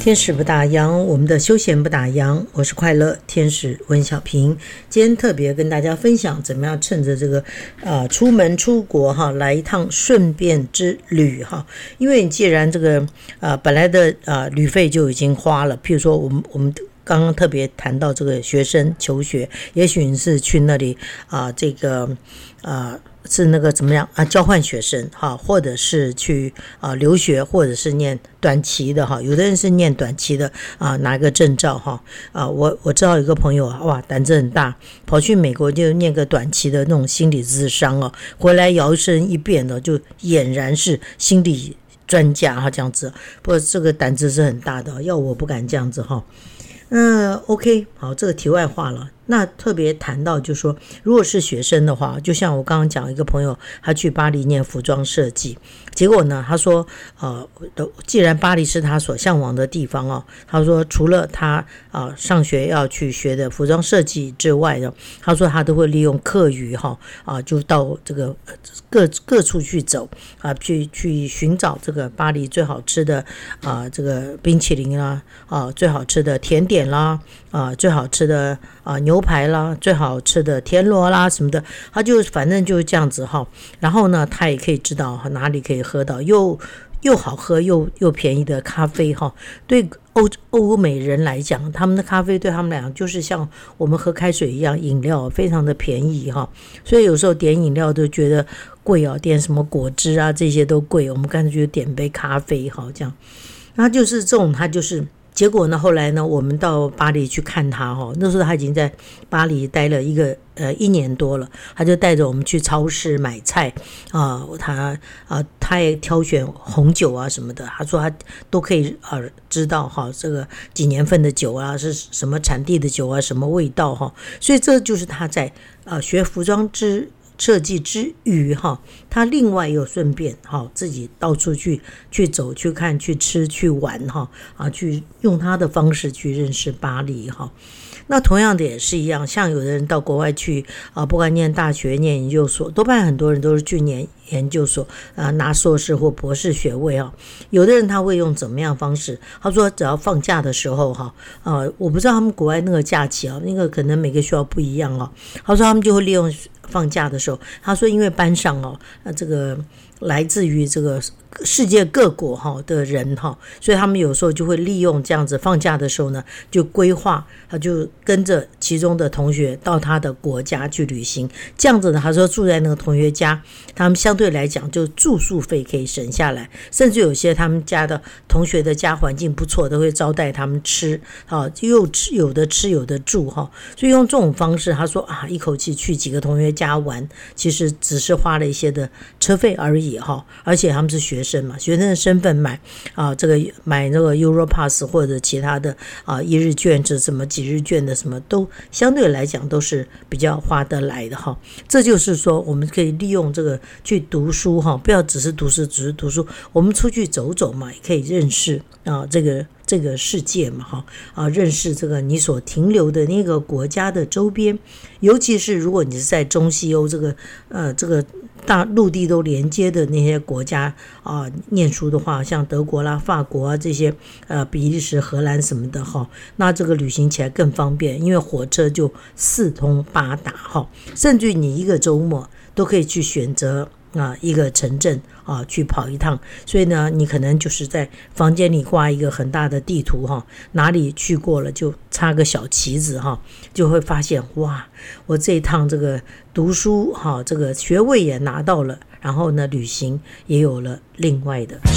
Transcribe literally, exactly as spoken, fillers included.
天使不打烊，我们的休闲不打烊。我是快乐天使温小平，今天特别跟大家分享怎么样趁着这个呃出门出国哈，来一趟顺便之旅哈。因为既然这个呃本来的呃旅费就已经花了，譬如说我们我们刚刚特别谈到这个学生求学，也许你是去那里啊、呃、这个啊。呃是那个怎么样啊？交换学生哈，或者是去啊留学，或者是念短期的哈。有的人是念短期的啊，拿个证照哈啊。我我知道有个朋友啊，哇，胆子很大，跑去美国就念个短期的那种心理咨商哦，回来摇身一变呢，就俨然是心理专家哈这样子。不过这个胆子是很大的，要我不敢这样子哈。嗯 ，OK， 好，这个题外话了。那特别谈到就是说，如果是学生的话，就像我刚刚讲一个朋友，他去巴黎念服装设计，结果呢，他说，呃，既然巴黎是他所向往的地方哦，他说除了他啊、呃、上学要去学的服装设计之外呢，他说他都会利用课余哈啊，就到这个各各处去走啊，去去寻找这个巴黎最好吃的啊这个冰淇淋啦啊，最好吃的甜点啦啊，最好吃的啊牛排啦，最好吃的田螺啦什么的，他就反正就是这样子哈。然后呢，他也可以知道哪里可以喝到又又好喝又又便宜的咖啡哈。对欧欧美人来讲，他们的咖啡对他们来讲就是像我们喝开水一样，饮料非常的便宜哈。所以有时候点饮料都觉得贵哦，点什么果汁啊这些都贵，我们干脆就点杯咖啡哈这样。那就是这种，他就是。结果呢？后来呢？我们到巴黎去看他哈，那时候他已经在巴黎待了一个呃一年多了，他就带着我们去超市买菜啊，他啊他也挑选红酒啊什么的，他说他都可以啊知道哈这个几年份的酒啊是什么产地的酒啊什么味道哈，所以这就是他在啊学服装之。设计之余哈，他另外又顺便哈自己到处去去走去看去吃去玩哈啊，去用他的方式去认识巴黎哈。那同样的也是一样，像有的人到国外去啊，不管念大学念研究所，多半很多人都是去念研究所啊，拿硕士或博士学位啊。有的人他会用怎么样方式？他说只要放假的时候哈，啊，我不知道他们国外那个假期啊，那个可能每个学校不一样哦。他说他们就会利用放假的时候，他说因为班上哦，那这个来自于这个世界各国哈的人哈，所以他们有时候就会利用这样子放假的时候呢，就规划，他就跟着其中的同学到他的国家去旅行。这样子呢，他说住在那个同学家，他们相对来讲就住宿费可以省下来，甚至有些他们家的同学的家环境不错，都会招待他们吃，啊，又吃有的吃有的住哈。所以用这种方式，他说啊，一口气去几个同学家玩，其实只是花了一些的车费而已哈，而且他们是学生嘛，学生的身份买啊，这个买那个 Europass 或者其他的啊一日券，这什么几日券的什么都相对来讲都是比较划得来的哈。这就是说，我们可以利用这个去读书哈，不要只是读书，只是读书，我们出去走走嘛，也可以认识啊这个。这个世界嘛，哈啊，认识这个你所停留的那个国家的周边，尤其是如果你是在中西欧这个呃这个大陆地都连接的那些国家啊念书的话，像德国啦、法国啊这些呃比利时、荷兰什么的哈，那这个旅行起来更方便，因为火车就四通八达哈，甚至你一个周末都可以去选择。啊，一个城镇啊，去跑一趟，所以呢，你可能就是在房间里挂一个很大的地图哈，哪里去过了就插个小旗子哈，就会发现哇，我这一趟这个读书哈，这个学位也拿到了，然后呢，旅行也有了另外的。